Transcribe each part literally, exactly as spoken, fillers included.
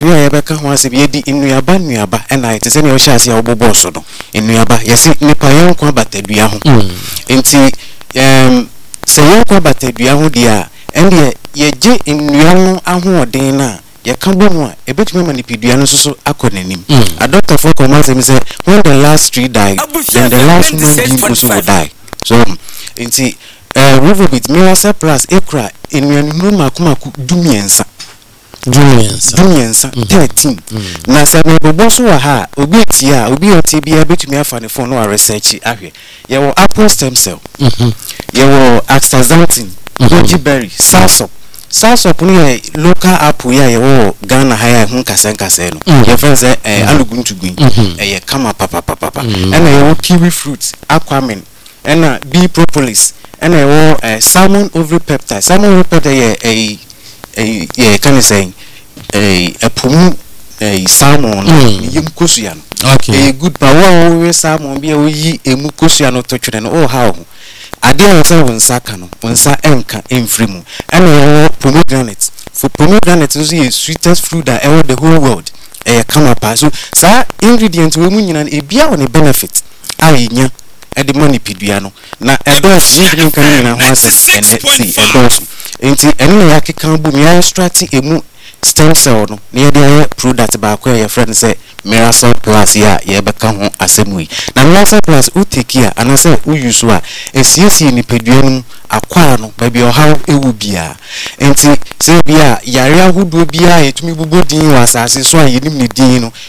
we are beka ho asem ye di nnuaba nnuaba ena ite se ne o hya se obobo so no nnuaba yesi nipa yan kwa batadua ho enti em se yan kwa batadua ho dia ende ye je nnua no ahoden na ye ka bomu a ebetumi ma nipidua no so akonanim a doctor for come say when the last tree die then the last human being also will die. So enti eh Revobit Miracle Plus ekra ennuanu makoma dumiensa dumiensa dumiensa thirteen na sabe bobo so wa ha obi etia obi otie bia betumi afa ne phone no research ahwe ye wo apple stem cell mhm ye wo astaxanthin gojiberry salsop salsop ni local apple ya ye wo Ghana haya hu kasa kasa no ye fense eh aluguntugun eh ye kama papa papa papa ena ye wo kiwi fruit aquamin ena bee propolis ena ye wo salmon ovary peptide salmon ovary peptide ye eh eh ye can say eh apumu eh salmon yim kosuya no okay eh good power we salmon bia wo yi emu kosuya no to twene no oh how ade o se wonsa ka no wonsa enka enfrimu ena pomegranate for pomegranate is the sweetest fruit that ever the whole world eh come up so sa ingredient we mu nyina e bia on benefit ayenya e de money pidua no na edos ni kan nyina ho ase ene si edos enti ene ya keka bu mi extract emu stem cell no ne de product ba ko ye friend say Miracle Plus ya ye beka ho asemui na Miracle Plus utekia anase uyusu a esiesi ni pedua no akwa no ba bi ohaw ewu bia enti se bia yare ahudo bia etumi bubo din wasase so ayenim ni din no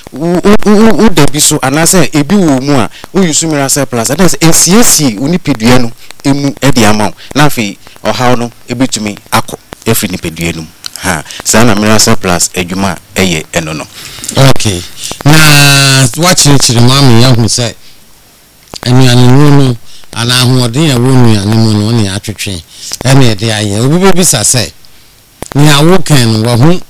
u da bi so anase ebi wo mu a uyusu Miracle Plus anase esiesi uni pedua no emu e de amaw na afi ohaw no ebetumi akọ efri ni pedua no ha sana Miracle Plus edwuma eye eno no. Okay na watching chiri mama ya hu say enuane no ana ahoden ya wo nuane mu no ne atwetwe ene de aye obi bebi sa say ni awo kan wo hu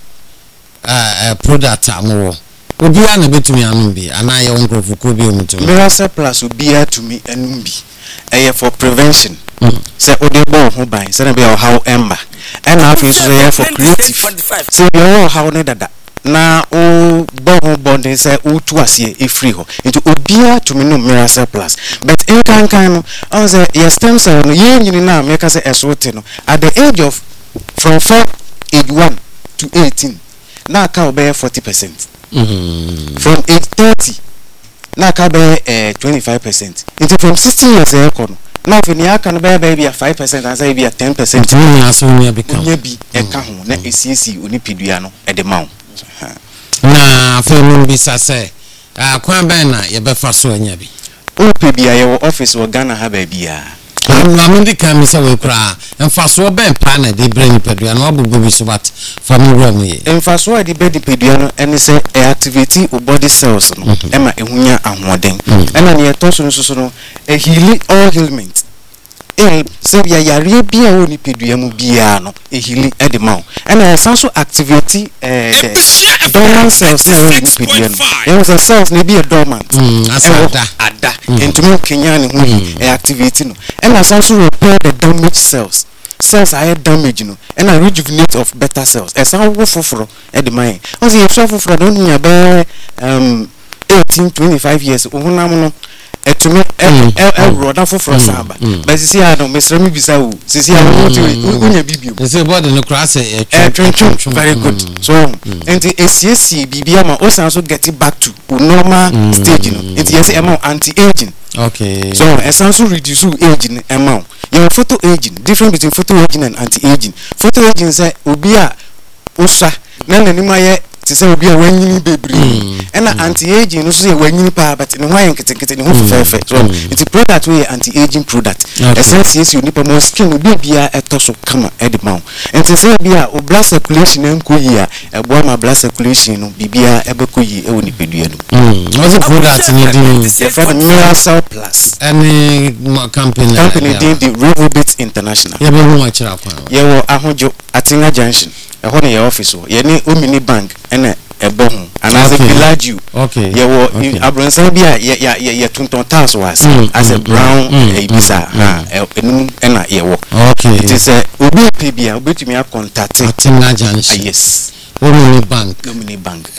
eh product amowo obi ana betumi anum bi ana ye wonkrofo ko bi omuto Miracle Plus obi atumi anum bi eye for prevention say odebo ho ban say na be how emba and afi so say for creative say be how ne dada na o bo bonding say o tu asie e free ho into obia to me no Miracle Plus but in kan kan no on say your stem cell no ye nyini na make say esote no at the age of from four age one to eighteen na ka be forty percent mm-hmm. from age thirty na ka be uh, twenty-five percent into from sixty years e ko no na fe ni aka no be be five percent and say be ten percent ni aso ni abika nya bi e ka ho na esiesi oni pedua no e de ma na afemu bisa say akwan ben na ye be fa so anya bi o pe bia ye office wo Ghana ha ba bia na me ndika mi say we kra emfa so ben pa na de brain pedua na obubu bi so bat family room ye emfa so de be de pedua no ene say e activate o body cells no e ma ehunya ahoden e na ne ye to so no so no e heal all ailment eh se bia yare bia woni pedua mu bia no e heal e de ma e na so activate eh dormant cells na woni pedua no e was a cells na be dormant asada ada entumi kenya ne hu e activate no e na so repair the damaged cells cells are damaged no and I rejuvenate of better cells e san wo foforo e de man o se e so foforo don nya be um eighteen twenty-five years ohunam no etumi e roda foforo samba but sisi ya no mesra mi bisa wo sisi ya wo ti unya bibio say body no cross e twentwem very good so enti esiesi bibia ma o san so get back to normal stage no enti yes e ma anti aging okay so e san so reduce aging e ma your photo aging difference between photo aging and anti aging photo aging say obi a osa na nanim aye ti say obi a wanyini bebre na anti aging no so say wanyini pa but ne hwan nketenkete ne ho fefefe so it's a product we anti aging product essence yes you need more skin obi bia etoso kama edema and say bia o blood circulation enko yi a ebo ma blood circulation no bibia ebeko yi e woni pedua no mm what's the product ni di the for Miracle Plus any company company di the Revobit International ye be hu akira kwa ye wo ahojo Atinga Junction e ho ne ye office wo ye ni Omni Bank ene ebo hu anaze village okay ye wo abronsan bia ye ye ye tonton task was as a brown ebisa ha enum ena ye wo okay it is a obi pe bia obetumi a contact Atinga Junction yes Omni Bank Omni Bank